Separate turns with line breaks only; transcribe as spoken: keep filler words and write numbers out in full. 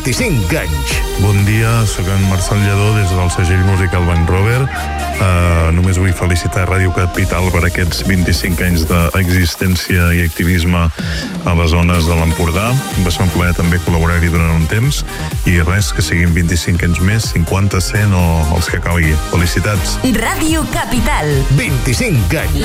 vint-i-cinc anys.
Bon dia, sóc en Marcel Lledó des del segell musical Bank Rover. Uh, només vull felicitar Ràdio Capital per aquests vint-i-cinc anys d'existència i activisme a les zones de l'Empordà. Va ser un plaer també col·laborar-hi durant un temps i res, que siguin vint-i-cinc anys més, cinquanta, cent o els que calgui. Felicitats.
Ràdio Capital.
vint-i-cinc anys.